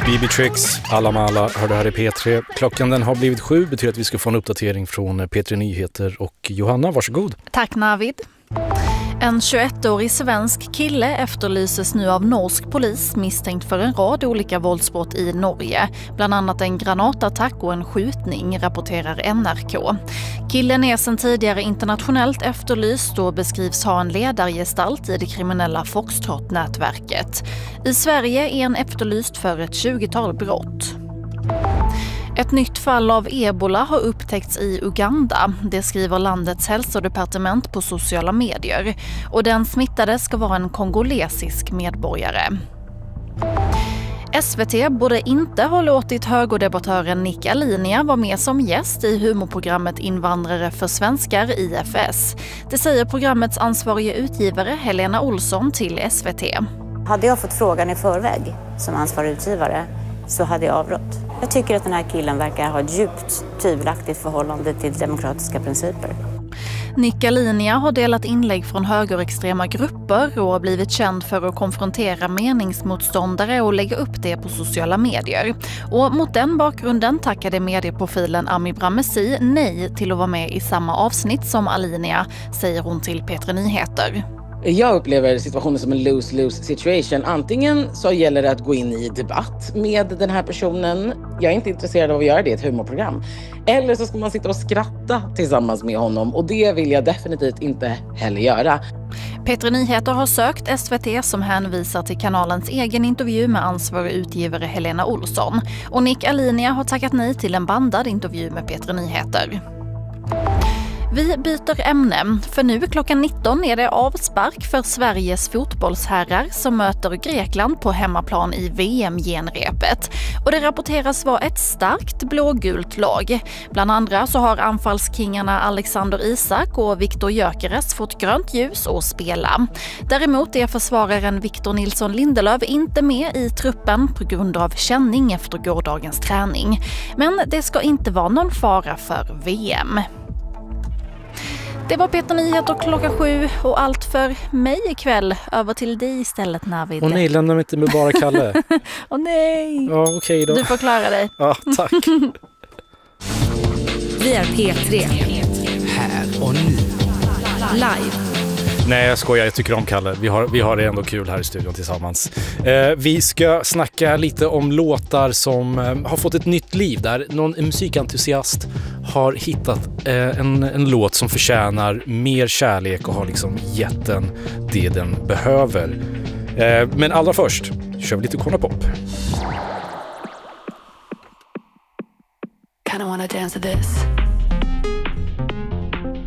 BB Tricks, alla med alla, hör det här i P3. Klockan den har blivit 7, betyder att vi ska få en uppdatering från P3 Nyheter och Johanna, varsågod. Tack Navid. En 21-årig svensk kille efterlyses nu av norsk polis misstänkt för en rad olika våldsbrott i Norge. Bland annat en granatattack och en skjutning, rapporterar NRK. Killen är sedan tidigare internationellt efterlyst och beskrivs ha en ledargestalt i det kriminella Foxtrot-nätverket. I Sverige är en efterlyst för ett 20-tal brott. Ett nytt fall av ebola har upptäckts i Uganda. Det skriver landets hälsodepartement på sociala medier. Och den smittade ska vara en kongolesisk medborgare. SVT borde inte ha låtit högerdebattören Nick Alinia vara med som gäst i humorprogrammet Invandrare för svenskar IFS. Det säger programmets ansvarige utgivare Helena Olsson till SVT. Hade jag fått frågan i förväg som ansvarig utgivare så hade jag avrått. Jag tycker att den här killen verkar ha ett djupt tvivelaktigt förhållande till demokratiska principer. Nick Alinia har delat inlägg från högerextrema grupper och har blivit känd för att konfrontera meningsmotståndare och lägga upp det på sociala medier. Och mot den bakgrunden tackade medieprofilen Ami Bramesi nej till att vara med i samma avsnitt som Alinia, säger hon till P3 Nyheter. Jag upplever situationen som en lose-lose situation. Antingen så gäller det att gå in i debatt med den här personen. Jag är inte intresserad av att göra det i ett humorprogram. Eller så ska man sitta och skratta tillsammans med honom. Och det vill jag definitivt inte heller göra. P3 Nyheter har sökt SVT som hänvisar till kanalens egen intervju med ansvarig utgivare Helena Olsson. Och Nick Alinia har tackat nej till en bandad intervju med P3 Nyheter. Vi byter ämne, för nu klockan 19 är det avspark för Sveriges fotbollsherrar som möter Grekland på hemmaplan i VM-genrepet. Och det rapporteras vara ett starkt blågult lag. Bland andra så har anfallskingarna Alexander Isak och Viktor Gyökeres fått grönt ljus att spela. Däremot är försvararen Victor Nilsson Lindelöf inte med i truppen på grund av känning efter gårdagens träning. Men det ska inte vara någon fara för VM. Det var P3 Nyheter klockan 7 och allt för mig ikväll. Över till dig istället, Navid. Och nej, lämna mig inte med bara Kalle. Åh nej. Ja, okej då. Du får klara dig. Ja, tack. Vi är P3. Här och nu. Live. Nej, jag skojar. Jag tycker om Kalle. Vi har det ändå kul här i studion tillsammans. Vi ska snacka lite om låtar som har fått ett nytt liv. Där någon musikentusiast har hittat en låt som förtjänar mer kärlek och har liksom gett den det den behöver. Men allra först kör vi lite Icona Pop. Kinda wanna dance to this.